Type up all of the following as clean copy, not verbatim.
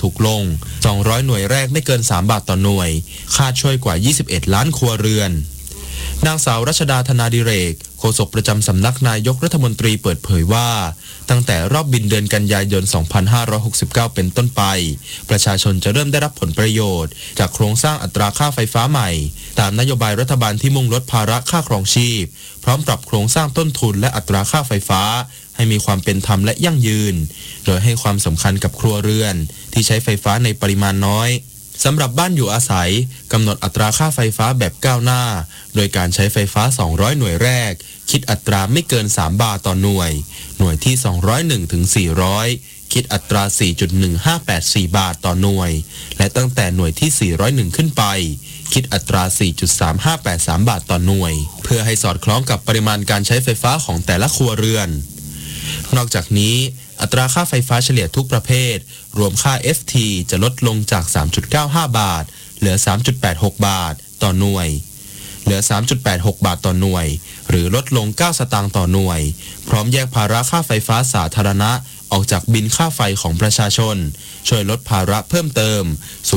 ถูกลง200หน่วยแรกไม่เกิน3บาทต่อหน่วยคาดช่วยกว่า21ล้านครัวเรือนนางสาวรัชดาธนาดิเรกโฆษกประจำสำนักนายกรัฐมนตรีเปิดเผยว่าตั้งแต่รอบบินเดือนกันยายน 2569 เป็นต้นไปประชาชนจะเริ่มได้รับผลประโยชน์จากโครงสร้างอัตราค่าไฟฟ้าใหม่ตามนโยบายรัฐบาลที่มุ่งลดภาระค่าครองชีพพร้อมปรับโครงสร้างต้นทุนและอัตราค่าไฟฟ้าให้มีความเป็นธรรมและยั่งยืนโดยให้ความสำคัญกับครัวเรือนที่ใช้ไฟฟ้าในปริมาณน้อยสำหรับบ้านอยู่อาศัยกำหนดอัตราค่าไฟฟ้าแบบก้าวหน้าโดยการใช้ไฟฟ้า200หน่วยแรกคิดอัตราไม่เกิน3บาทต่อหน่วยที่201ถึง400คิดอัตรา 4.1584 บาทต่อหน่วยและตั้งแต่หน่วยที่401ขึ้นไปคิดอัตรา 4.3583 บาทต่อหน่วยเพื่อให้สอดคล้องกับปริมาณการใช้ไฟฟ้าของแต่ละครัวเรือนนอกจากนี้อัตราค่าไฟฟ้าเฉลี่ยทุกประเภทรวมค่า FT จะลดลงจาก 3.95 บาทเหลือ 3.86 บาทต่อหน่วยเหลือ 3.86 บาทต่อหน่วยหรือลดลง9สตางค์ต่อหน่วยพร้อมแยกภาระค่าไฟฟ้าสาธารณะออกจากบิลค่าไฟของประชาชนช่วยลดภาระเพิ่มเติม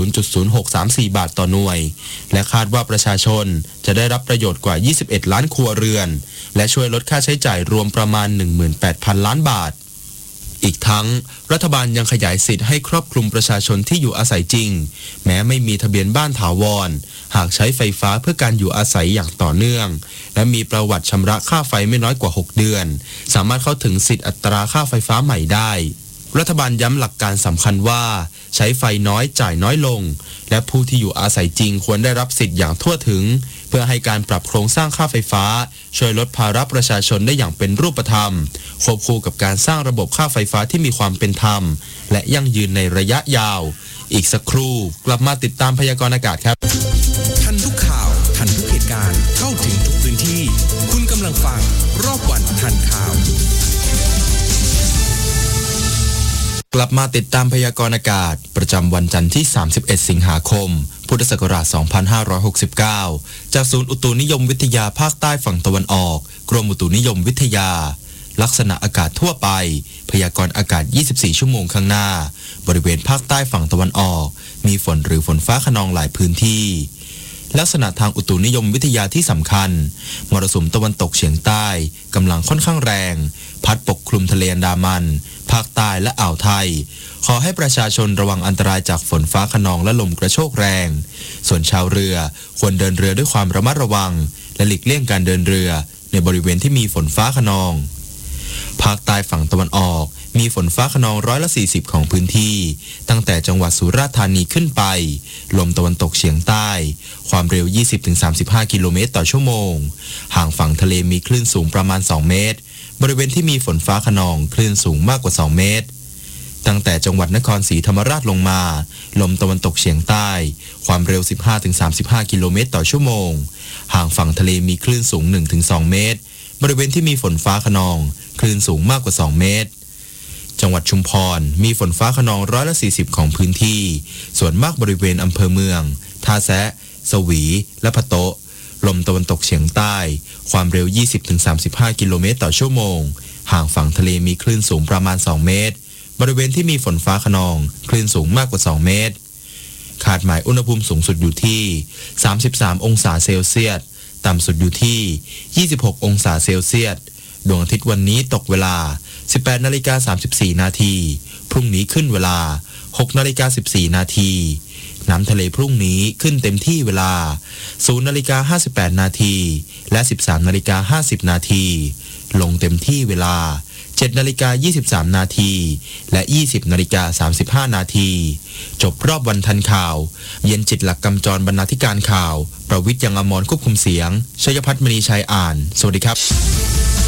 0.0634 บาทต่อหน่วยและคาดว่าประชาชนจะได้รับประโยชน์กว่า21ล้านครัวเรือนและช่วยลดค่าใช้จ่ายรวมประมาณ 18,000 ล้านบาทอีกทั้งรัฐบาลยังขยายสิทธิ์ให้ครอบคลุมประชาชนที่อยู่อาศัยจริงแม้ไม่มีทะเบียนบ้านถาวรหากใช้ไฟฟ้าเพื่อการอยู่อาศัยอย่างต่อเนื่องและมีประวัติชำระค่าไฟไม่น้อยกว่า6เดือนสามารถเข้าถึงสิทธิ์อัตราค่าไฟฟ้าใหม่ได้รัฐบาลย้ำหลักการสำคัญว่าใช้ไฟน้อยจ่ายน้อยลงและผู้ที่อยู่อาศัยจริงควรได้รับสิทธิ์อย่างทั่วถึงเพื่อให้การปรับโครงสร้างค่าไฟฟ้าช่วยลดภาระประชาชนได้อย่างเป็นรูปธรรมควบคู่กับการสร้างระบบค่าไฟฟ้าที่มีความเป็นธรรมและยั่งยืนในระยะยาวอีกสักครู่กลับมาติดตามพยากรณ์อากาศครับทันทุกข่าวทันทุกเหตุการณ์เข้าถึงทุกพื้นที่คุณกำลังฟังรอบวันทันข่าวกลับมาติดตามพยากรณ์อากาศประจำวันจันทร์ที่31สิงหาคมพุทธศักราช2569จากศูนย์อุตุนิยมวิทยาภาคใต้ฝั่งตะวันออกกรมอุตุนิยมวิทยาลักษณะอากาศทั่วไปพยากรณ์อากาศ24ชั่วโมงข้างหน้าบริเวณภาคใต้ฝั่งตะวันออกมีฝนหรือฝนฟ้าคะนองหลายพื้นที่ลักษณะทางอุตุนิยมวิทยาที่สำคัญมรสุมตะวันตกเฉียงใต้กำลังค่อนข้างแรงพัดปกคลุมทะเลอันดามันภาคใต้และอ่าวไทยขอให้ประชาชนระวังอันตรายจากฝนฟ้าคะนองและลมกระโชกแรงส่วนชาวเรือควรเดินเรือด้วยความระมัดระวังและหลีกเลี่ยงการเดินเรือในบริเวณที่มีฝนฟ้าคะนองภาคใต้ฝั่งตะวันออกมีฝนฟ้าคะนอง140ของพื้นที่ตั้งแต่จังหวัดสุราษฎร์ธานีขึ้นไปลมตะวันตกเฉียงใต้ความเร็ว 20-35 กิโลเมตรต่อชั่วโมงห่างฝั่งทะเลมีคลื่นสูงประมาณ2เมตรบริเวณที่มีฝนฟ้าคะนองคลื่นสูงมากกว่า2เมตรตั้งแต่จังหวัดนครศรีธรรมราชลงมาลมตะวันตกเฉียงใต้ความเร็ว 15-35 กิโลเมตรต่อชั่วโมงห่างฝั่งทะเลมีคลื่นสูง 1-2 เมตรบริเวณที่มีฝนฟ้าคะนองคลื่นสูงมากกว่า2เมตรจังหวัดชุมพรมีฝนฟ้าคะนอง140ของพื้นที่ส่วนมากบริเวณอำเภอเมืองท่าแซะสวีและพะโต๊ะลมตะวันตกเฉียงใต้ความเร็ว 20-35 กิโลเมตรต่อชั่วโมงห่างฝั่งทะเลมีคลื่นสูงประมาณ2เมตรบริเวณที่มีฝนฟ้าคะนองคลื่นสูงมากกว่า2เมตรคาดหมายอุณหภูมิสูงสุดอยู่ที่33องศาเซลเซียสต่ำสุดอยู่ที่26องศาเซลเซียสดวงอาทิตย์วันนี้ตกเวลา 18:34 นาทีพรุ่งนี้ขึ้นเวลา 6:14 นาทีน้ำทะเลพรุ่งนี้ขึ้นเต็มที่เวลา 0:58 นาทีและ 13:50 นาทีลงเต็มที่เวลา 7:23 นาทีและ 20:35 นาทีจบรอบวันทันข่าวเย็นจิตหลักกำจรบรรณาธิการข่าวประวิตรยังอมรควบคุมเสียงชัยพัฒน์มณีชัยอ่านสวัสดีครับ